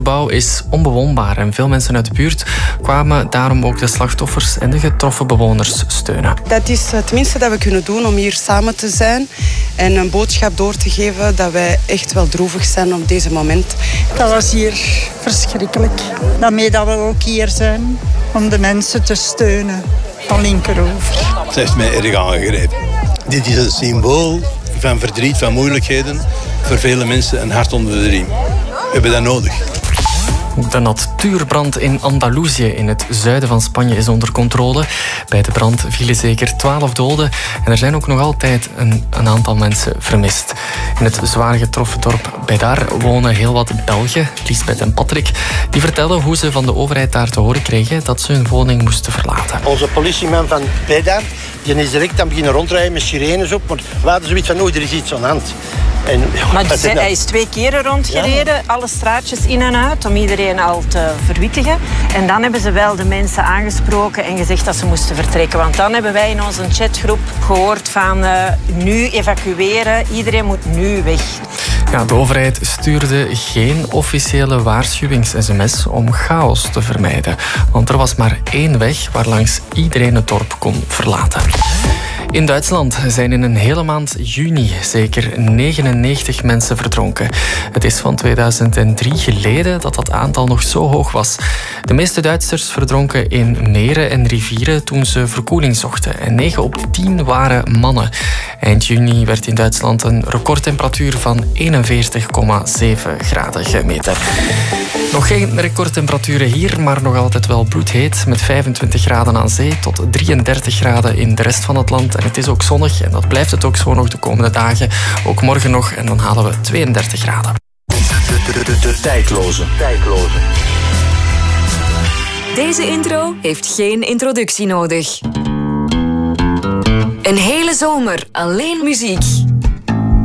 Het gebouw is onbewoonbaar en veel mensen uit de buurt kwamen daarom ook de slachtoffers en de getroffen bewoners steunen. Dat is het minste dat we kunnen doen om hier samen te zijn en een boodschap door te geven dat wij echt wel droevig zijn op deze moment. Dat was hier verschrikkelijk. Daarmee dat we ook hier zijn om de mensen te steunen van Linkeroever. Het heeft mij erg aangegrepen. Dit is een symbool van verdriet, van moeilijkheden. Voor vele mensen een hart onder de riem. We hebben dat nodig. De natuurbrand in Andalusië in het zuiden van Spanje is onder controle. Bij de brand vielen zeker 12 doden en er zijn ook nog altijd een aantal mensen vermist. In het zwaar getroffen dorp Beidar wonen heel wat Belgen, Lisbeth en Patrick. Die vertellen hoe ze van de overheid daar te horen kregen dat ze hun woning moesten verlaten. Onze politieman van Beidar die is direct aan beginnen rondrijden met sirenes op. Maar we hadden zoiets van, er is iets aan de hand. Maar dus hij is 2 keren rondgereden, alle straatjes in en uit, om iedereen al te verwittigen. En dan hebben ze wel de mensen aangesproken en gezegd dat ze moesten vertrekken. Want dan hebben wij in onze chatgroep gehoord van nu evacueren, iedereen moet nu weg. Ja, de overheid stuurde geen officiële waarschuwings-sms om chaos te vermijden. Want er was maar 1 weg waarlangs iedereen het dorp kon verlaten. In Duitsland zijn in een hele maand juni zeker 99 mensen verdronken. Het is van 2003 geleden dat dat aantal nog zo hoog was. De meeste Duitsers verdronken in meren en rivieren toen ze verkoeling zochten. En 9 op de 10 waren mannen. Eind juni werd in Duitsland een recordtemperatuur van 41,7 graden gemeten. Nog geen recordtemperaturen hier, maar nog altijd wel bloedheet. Met 25 graden aan zee tot 33 graden in de rest van het land. En het is ook zonnig en dat blijft het ook zo nog de komende dagen. Ook morgen nog en dan halen we 32 graden. De tijdloze. Deze intro heeft geen introductie nodig. Een hele zomer alleen muziek.